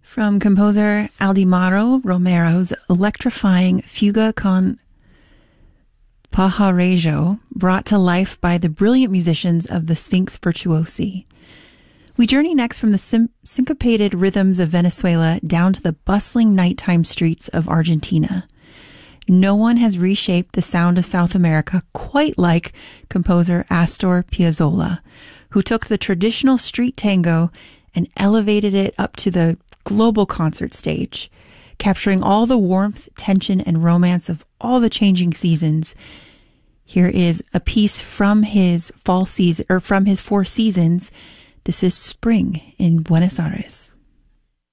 From composer Aldemaro Romero's electrifying Fuga con Pajarejo, brought to life by the brilliant musicians of the Sphinx Virtuosi. We journey next from the syncopated rhythms of Venezuela down to the bustling nighttime streets of Argentina. No one has reshaped the sound of South America quite like composer Astor Piazzolla, who took the traditional street tango and elevated it up to the global concert stage, capturing all the warmth, tension, and romance of all the changing seasons. Here is a piece from his fall season, or from his Four Seasons. This is Spring in Buenos Aires.